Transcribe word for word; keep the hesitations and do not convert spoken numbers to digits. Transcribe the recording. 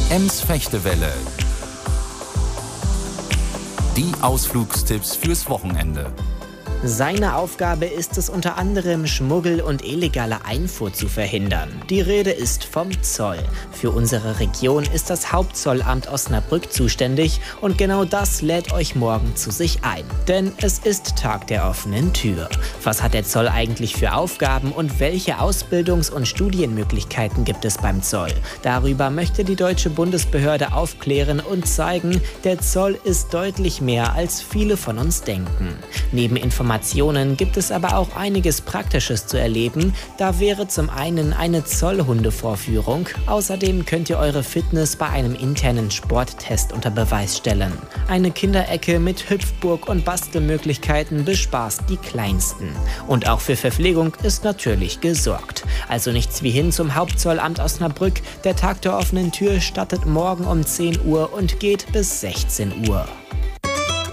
Ems Fechtewelle. Die Ausflugstipps fürs Wochenende. Seine Aufgabe ist es unter anderem, Schmuggel und illegale Einfuhr zu verhindern. Die Rede ist vom Zoll. Für unsere Region ist das Hauptzollamt Osnabrück zuständig und genau das lädt euch morgen zu sich ein. Denn es ist Tag der offenen Tür. Was hat der Zoll eigentlich für Aufgaben und welche Ausbildungs- und Studienmöglichkeiten gibt es beim Zoll? Darüber möchte die deutsche Bundesbehörde aufklären und zeigen, der Zoll ist deutlich mehr, als viele von uns denken. Neben Informationen gibt es aber auch einiges Praktisches zu erleben. Da wäre zum einen eine Zollhundevorführung. Außerdem könnt ihr eure Fitness bei einem internen Sporttest unter Beweis stellen. Eine Kinderecke mit Hüpfburg und Bastelmöglichkeiten bespaßt die Kleinsten. Und auch für Verpflegung ist natürlich gesorgt. Also nichts wie hin zum Hauptzollamt Osnabrück. Der Tag der offenen Tür startet morgen um zehn Uhr und geht bis sechzehn Uhr.